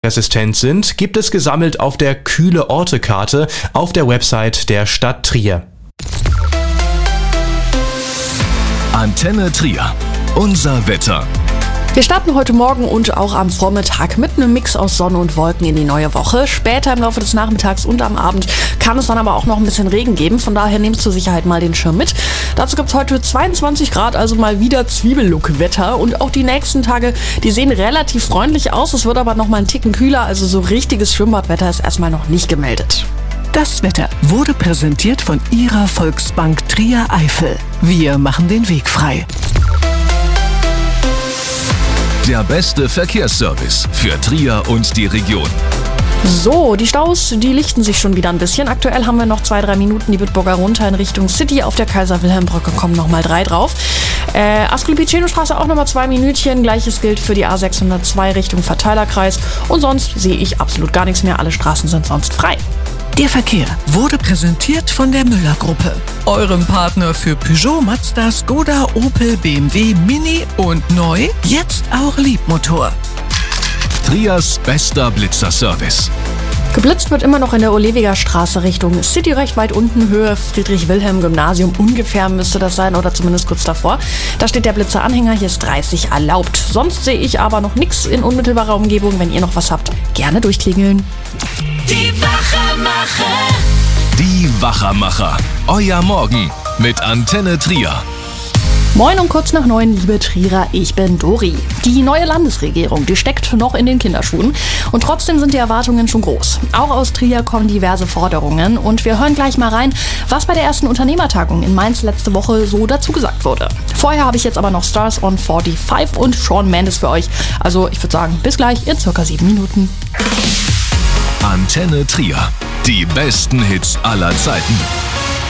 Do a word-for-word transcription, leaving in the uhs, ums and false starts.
Resistent sind, gibt es gesammelt auf der Kühle-Orte-Karte auf der Website der Stadt Trier. Antenne Trier. Unser Wetter. Wir starten heute Morgen und auch am Vormittag mit einem Mix aus Sonne und Wolken in die neue Woche. Später im Laufe des Nachmittags und am Abend kann es dann aber auch noch ein bisschen Regen geben. Von daher nehmt zur Sicherheit mal den Schirm mit. Dazu gibt es heute zweiundzwanzig Grad, also mal wieder Zwiebellook-Wetter. Und auch die nächsten Tage, die sehen relativ freundlich aus. Es wird aber noch mal einen Ticken kühler, also so richtiges Schwimmbadwetter ist erstmal noch nicht gemeldet. Das Wetter wurde präsentiert von Ihrer Volksbank Trier Eifel. Wir machen den Weg frei. Der beste Verkehrsservice für Trier und die Region. So, die Staus, die lichten sich schon wieder ein bisschen. Aktuell haben wir noch zwei, drei Minuten die Bitburger runter in Richtung City. Auf der Kaiser-Wilhelm-Brücke kommen nochmal drei drauf. Äh, Ascoli-Piceno-Straße auch nochmal zwei Minütchen. Gleiches gilt für die A sechshundertzwei Richtung Verteilerkreis. Und sonst sehe ich absolut gar nichts mehr. Alle Straßen sind sonst frei. Der Verkehr wurde präsentiert von der Müller-Gruppe, eurem Partner für Peugeot, Mazda, Skoda, Opel, B M W, Mini und neu, jetzt auch Liebmotor. Triers bester Blitzerservice. Geblitzt wird immer noch in der Olewiger Straße Richtung City, recht weit unten, Höhe Friedrich-Wilhelm-Gymnasium ungefähr müsste das sein oder zumindest kurz davor. Da steht der Blitzeranhänger, hier ist dreißig erlaubt. Sonst sehe ich aber noch nichts in unmittelbarer Umgebung. Wenn ihr noch was habt, gerne durchklingeln. Die Wachermacher. Die Wachermacher. Euer Morgen mit Antenne Trier. Moin um kurz nach neun, liebe Trierer, ich bin Dori. Die neue Landesregierung, die steckt noch in den Kinderschuhen und trotzdem sind die Erwartungen schon groß. Auch aus Trier kommen diverse Forderungen und wir hören gleich mal rein, was bei der ersten Unternehmertagung in Mainz letzte Woche so dazu gesagt wurde. Vorher habe ich jetzt aber noch Stars on fünfundvierzig und Shawn Mendes für euch. Also ich würde sagen, bis gleich in circa sieben Minuten. Antenne Trier. Die besten Hits aller Zeiten.